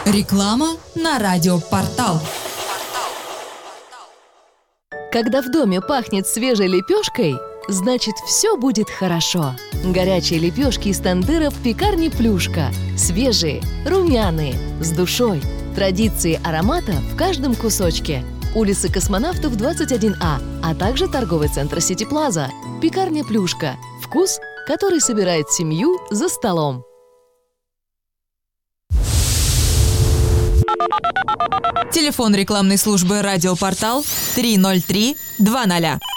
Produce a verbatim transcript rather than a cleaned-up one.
Реклама на радиопортал. Когда в доме пахнет свежей лепешкой, значит, все будет хорошо. Горячие лепешки из тандыра в пекарне «Плюшка». Свежие, румяные, с душой. Традиции аромата в каждом кусочке. Улица Космонавтов, двадцать один А, а также торговый центр «Сити Плаза». Пекарня «Плюшка». Вкус, который собирает семью за столом. Телефон рекламной службы «Радиопортал» три ноль три два ноль.